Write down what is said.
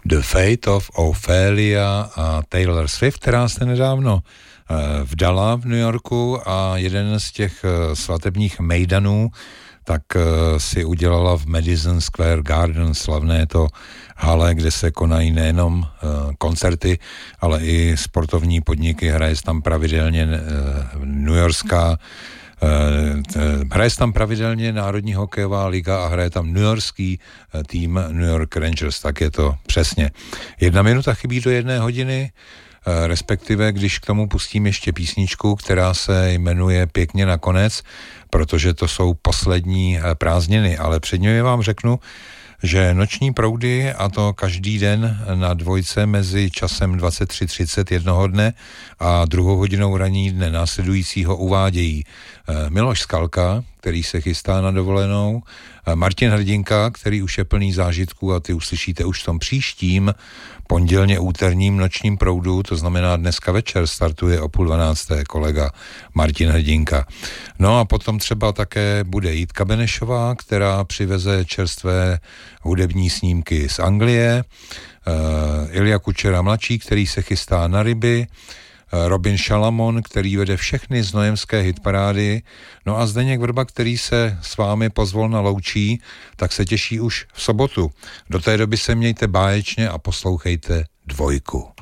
The Fate of Ophelia a Taylor Swift, která se nedávno vdala v New Yorku a jeden z těch svatebních mejdanů tak si udělala v Madison Square Garden, slavné to hale, kde se konají nejenom koncerty, ale i sportovní podniky. Hraje tam pravidelně newyorská hraje tam pravidelně Národní hokejová liga a hraje tam newyorský tým New York Rangers, tak je to přesně. 1 minuta chybí do 1 hodiny, respektive když k tomu pustím ještě písničku, která se jmenuje Pěkně nakonec, protože to jsou poslední prázdniny, ale předně vám řeknu, že noční proudy, a to každý den na dvojce mezi časem 23:30 jednoho dne a 2 hodinou ranní dne následujícího uvádějí Miloš Skalka, který se chystá na dovolenou, Martin Hrdinka, který už je plný zážitků a ty uslyšíte už v tom příštím pondělně úterním nočním proudu, to znamená dneska večer startuje o 11:30 kolega Martin Hrdinka. No a potom třeba také bude Jitka Benešová, která přiveze čerstvé hudební snímky z Anglie, Ilja Kučera mladší, který se chystá na ryby, Robin Šalamon, který vede všechny znojemské hitparády, no a Zdeněk Vrba, který se s vámi pozvolna loučí, tak se těší už v sobotu. Do té doby se mějte báječně a poslouchejte Dvojku.